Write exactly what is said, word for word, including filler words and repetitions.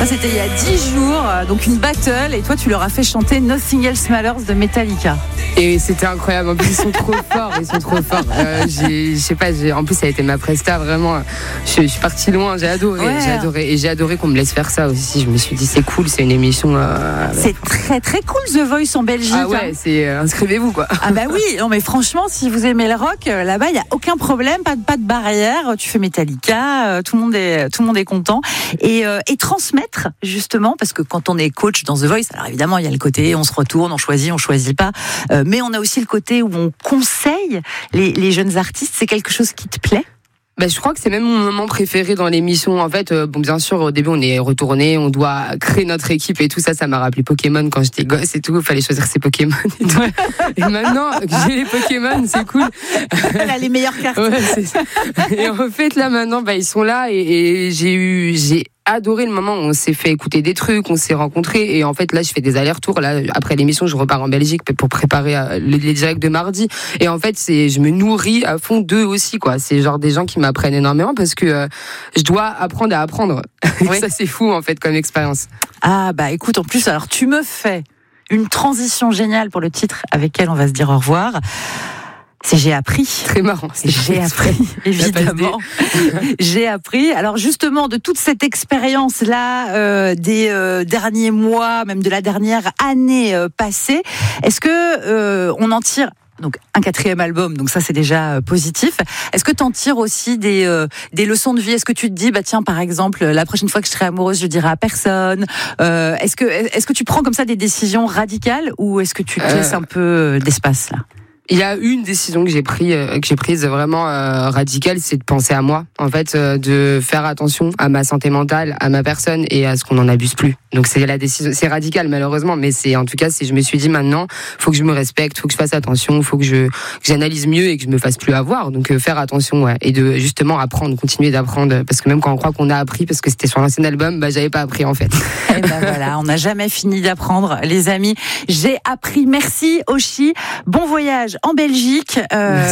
c'était il y a dix jours, donc une battle, et toi tu leur as fait chanter Nothing Else Matters de Metallica. Et c'était incroyable, en plus ils sont trop forts, ils sont trop forts. Euh, j'ai, je sais pas, j'ai, en plus ça a été ma presta, vraiment. Je, je suis partie loin, j'ai adoré, Ouais. j'ai adoré, et j'ai adoré qu'on me laisse faire ça aussi. Je me suis dit c'est cool, c'est une émission. Euh, C'est très très cool The Voice en Belgique. Ah ouais, c'est euh, inscrivez-vous quoi. Ah bah oui, non mais franchement, si vous aimez le rock, euh, là-bas il y a aucun problème, pas de pas de barrière. Tu fais Metallica, euh, tout le monde est tout le monde est content. Et, euh, et transmettre justement, parce que quand on est coach dans The Voice, alors évidemment il y a le côté on se retourne, on choisit, on choisit pas, euh, mais on a aussi le côté où on conseille les, les jeunes artistes. C'est quelque chose qui te plaît? Bah, je crois que c'est même mon moment préféré dans l'émission. En fait, euh, bon, bien sûr, au début, on est retourné, on doit créer notre équipe et tout ça. Ça m'a rappelé Pokémon quand j'étais gosse et tout. Il fallait choisir ses Pokémon et tout. Et maintenant que j'ai les Pokémon, c'est cool. Elle a les meilleures cartes. Ouais, c'est ça. Et en fait, là, maintenant, bah, ils sont là et, et j'ai eu, j'ai adoré le moment où on s'est fait écouter des trucs, on s'est rencontrés et en fait là je fais des allers-retours. Là après l'émission je repars en Belgique pour préparer les, les directs de mardi et en fait c'est je me nourris à fond d'eux aussi quoi. C'est genre des gens qui m'apprennent énormément parce que euh, je dois apprendre à apprendre. Oui. Ça c'est fou en fait comme expérience. Ah bah écoute, en plus alors tu me fais une transition géniale pour le titre avec lequel on va se dire au revoir. C'est j'ai appris. Très marrant. C'est j'ai appris, évidemment. J'ai appris. Alors justement, de toute cette expérience-là, euh, des euh, derniers mois, même de la dernière année euh, passée, est-ce que euh, on en tire donc un quatrième album, donc ça c'est déjà euh, positif. Est-ce que tu en tires aussi des euh, des leçons de vie? Est-ce que tu te dis bah tiens par exemple la prochaine fois que je serai amoureuse je dirai à personne? euh, Est-ce que est-ce que tu prends comme ça des décisions radicales ou est-ce que tu te euh... laisses un peu d'espace là? Il y a une décision que j'ai prise, que j'ai prise vraiment euh, radicale, c'est de penser à moi. En fait, euh, de faire attention à ma santé mentale, à ma personne et à ce qu'on n'en abuse plus. Donc c'est la décision, c'est radical malheureusement, mais c'est en tout cas, c'est je me suis dit maintenant, faut que je me respecte, faut que je fasse attention, faut que je que j'analyse mieux et que je me fasse plus avoir. Donc euh, faire attention, ouais, et de justement apprendre, continuer d'apprendre, parce que même quand on croit qu'on a appris, parce que c'était sur l'ancien album, bah j'avais pas appris en fait. Et ben voilà, on n'a jamais fini d'apprendre, les amis. J'ai appris. Merci Oshi. Bon voyage en Belgique. Euh...